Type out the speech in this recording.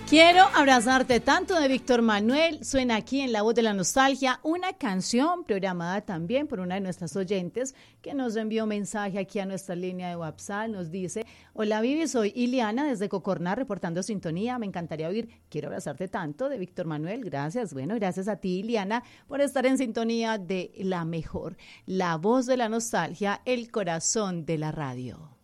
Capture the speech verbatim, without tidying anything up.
Quiero abrazarte tanto de Víctor Manuel, suena aquí en La Voz de la Nostalgia, una canción programada también por una de nuestras oyentes que nos envió mensaje aquí a nuestra línea de WhatsApp, nos dice: hola Vivi, soy Iliana desde Cocorná reportando sintonía, me encantaría oír Quiero abrazarte tanto de Víctor Manuel, gracias, bueno, gracias a ti Iliana por estar en sintonía de la mejor, La Voz de la Nostalgia, el corazón de la radio.